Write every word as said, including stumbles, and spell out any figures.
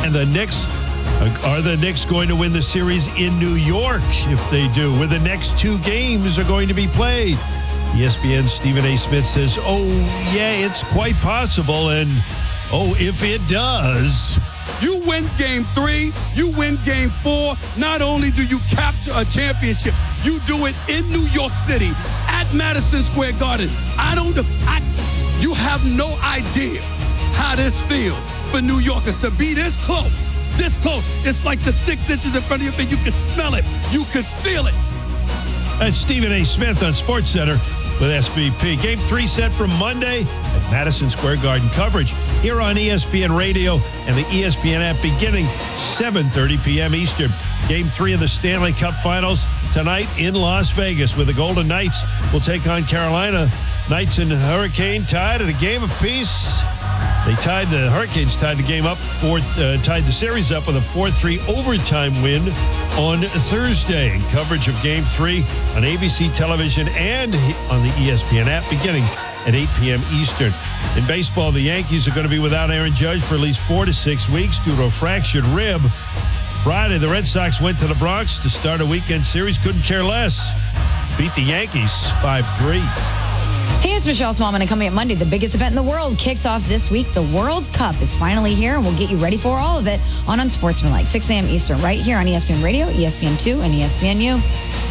And the Knicks, are the Knicks going to win the series in New York? If they do, where the next two games are going to be played. E S P N's Stephen A. Smith says, oh, yeah, it's quite possible. And, oh, if it does... You win game three, you win game four. Not only do you capture a championship, you do it in New York City at Madison Square Garden. I don't, I, you have no idea how this feels for New Yorkers to be this close, this close. It's like the six inches in front of your face. You can smell it. You can feel it. That's Stephen A. Smith on SportsCenter with S V P. Game three set for Monday at Madison Square Garden. Coverage here on E S P N Radio and the E S P N app beginning seven thirty p.m. Eastern. Game three of the Stanley Cup Finals tonight in Las Vegas, where the Golden Knights will take on Carolina. Knights and Hurricane tied at a game apiece. They tied the Hurricanes tied the game up, fourth, uh, tied the series up with a four three overtime win on Thursday. And coverage of Game Three on A B C television and on the E S P N app beginning at eight p.m. Eastern. In baseball, the Yankees are going to be without Aaron Judge for at least four to six weeks due to a fractured rib. Friday, the Red Sox went to the Bronx to start a weekend series. Couldn't care less. Beat the Yankees five three. Hey, it's Michelle Smallman, and coming up Monday, the biggest event in the world kicks off this week. The World Cup is finally here, and we'll get you ready for all of it on Unsportsmanlike, six a.m. Eastern, right here on E S P N Radio, E S P N two, and E S P N U.